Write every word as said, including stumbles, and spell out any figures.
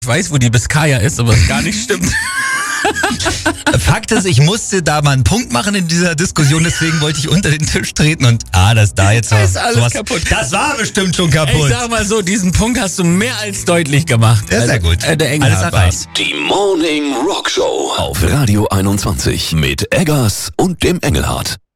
Ich weiß, wo die Biskaya ist, aber es gar nicht stimmt. Fakt ist, ich musste da mal einen Punkt machen in dieser Diskussion, deswegen wollte ich unter den Tisch treten und ah, das da jetzt Das ist war alles sowas, kaputt. Das war bestimmt schon kaputt. Ich sag mal so, diesen Punkt hast du mehr als deutlich gemacht. Ja, sehr gut. Äh, der Engelhardt Alles erreicht. war's. Die Morning Rock Show auf Radio einundzwanzig mit Eggers und dem Engelhardt.